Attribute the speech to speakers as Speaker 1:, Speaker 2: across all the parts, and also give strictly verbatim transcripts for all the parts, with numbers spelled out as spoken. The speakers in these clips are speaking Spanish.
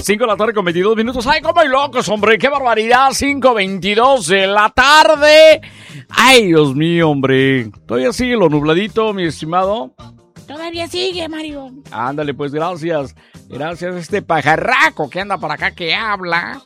Speaker 1: cinco de la tarde con veintidós minutos. ¡Ay, cómo hay locos, hombre! ¡Qué barbaridad! cinco veintidós de la tarde. ¡Ay, Dios mío, hombre! ¿Todavía sigue lo nubladito, mi estimado?
Speaker 2: Todavía sigue, Mario.
Speaker 1: Ándale, pues, gracias. Gracias a este pajarraco que anda por acá que habla.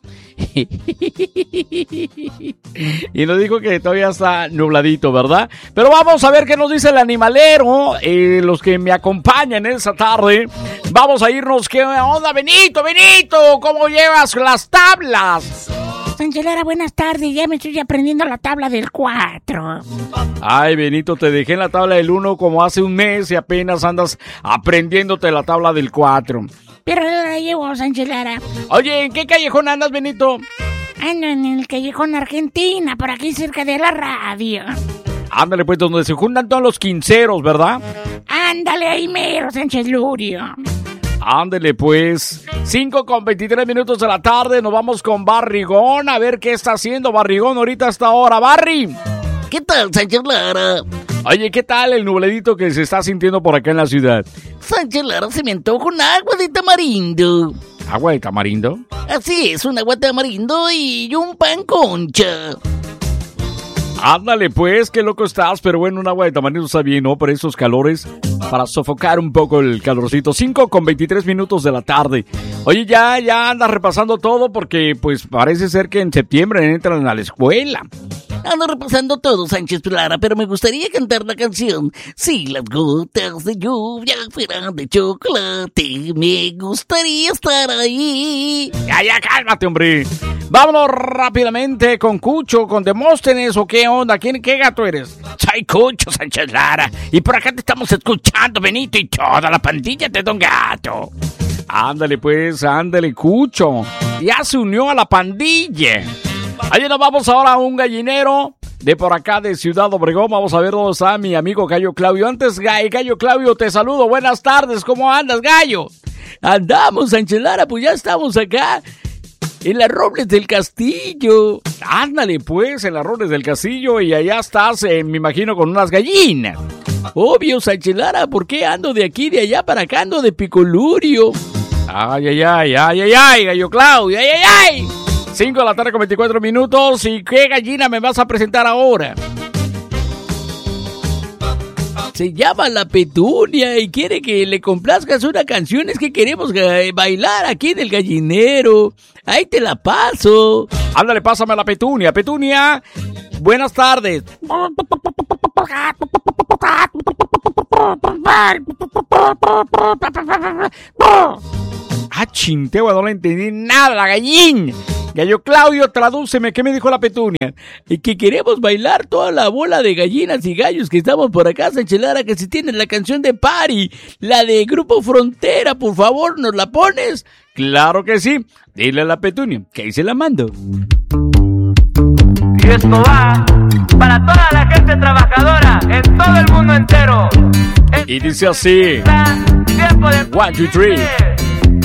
Speaker 1: Y nos dijo que todavía está nubladito, ¿verdad? Pero vamos a ver qué nos dice el animalero, eh, los que me acompañan esta tarde. Vamos a irnos. ¿Qué onda, Benito? Benito, ¿cómo llevas las tablas?
Speaker 2: Sanchelera, buenas tardes. Ya me estoy aprendiendo la tabla del cuatro.
Speaker 1: Ay, Benito, te dejé en la tabla del uno como hace un mes y apenas andas aprendiéndote la tabla del cuatro.
Speaker 2: Pero la llevo, Sanchelera.
Speaker 1: Oye, ¿en qué callejón andas, Benito?
Speaker 2: Ando en el callejón Argentina, por aquí cerca de la radio.
Speaker 1: Ándale, pues, donde se juntan todos los quinceros, ¿verdad?
Speaker 2: Ándale ahí mero, Sánchez Lurio.
Speaker 1: Ándale, pues. cinco con veintitrés minutos de la tarde. Nos vamos con Barrigón. A ver qué está haciendo Barrigón ahorita hasta ahora. ¡Barry!
Speaker 3: ¿Qué tal, Sánchez Lara?
Speaker 1: Oye, ¿qué tal el nubladito que se está sintiendo por acá en la ciudad?
Speaker 3: Sánchez Lara, se me antoja un agua de tamarindo.
Speaker 1: ¿Agua de tamarindo?
Speaker 3: Así es, un agua de tamarindo y un pan concha.
Speaker 1: Ándale, pues, qué loco estás, pero bueno, un agua de tamarindo está bien, ¿no? Por esos calores, para sofocar un poco el calorcito. cinco con veintitrés minutos de la tarde. Oye, ya, ya andas repasando todo porque, pues, parece ser que en septiembre entran a la escuela.
Speaker 3: Ando repasando todo, Sánchez Lara, pero me gustaría cantar la canción. Si las gotas de lluvia fueran de chocolate, me gustaría estar ahí.
Speaker 1: Ya, ya, cálmate, hombre. Vámonos rápidamente con Cucho, con Demóstenes, ¿o qué onda? ¿Quién, qué gato eres?
Speaker 4: Soy Cucho, Sánchez Lara, y por acá te estamos escuchando, Benito, y toda la pandilla de Don Gato.
Speaker 1: Ándale, pues, ándale, Cucho. Ya se unió a la pandilla. Allí nos vamos ahora a un gallinero de por acá de Ciudad Obregón. Vamos a ver dónde está mi amigo Gallo Claudio. Antes, Gallo Claudio, te saludo. Buenas tardes, ¿cómo andas, Gallo?
Speaker 5: Andamos, Sánchez Lara, pues ya estamos acá en las Robles del Castillo.
Speaker 1: Ándale, pues, en las Robles del Castillo, y allá estás, eh, me imagino, con unas gallinas.
Speaker 5: Obvio, Sánchez Lara, ¿por qué ando de aquí, de allá para acá, ando de Picolurio?
Speaker 1: Ay, ay, ay, ay, ay, ay, Gallo Claudio, ay, ay, ay. cinco de la tarde con veinticuatro minutos. ¿Y qué gallina me vas a presentar ahora?
Speaker 5: Se llama La Petunia y quiere que le complazcas una canción. Es que queremos bailar aquí en el gallinero. Ahí te la paso.
Speaker 1: Ándale, pásame a La Petunia. Petunia, buenas tardes. Ah, chinteo, no le entendí nada, la gallina. Gallo Claudio, tradúceme, ¿qué me dijo La Petunia?
Speaker 5: Y que queremos bailar toda la bola de gallinas y gallos que estamos por acá, Sánchez Lara, que si tienes la canción de Pari, la de Grupo Frontera, por favor, ¿nos la pones?
Speaker 1: Claro que sí. Dile a La Petunia, que ahí se la mando.
Speaker 6: Y esto va para toda la gente trabajadora en todo el mundo entero.
Speaker 1: Y dice así.
Speaker 6: Tiempo de...
Speaker 1: One, two, three.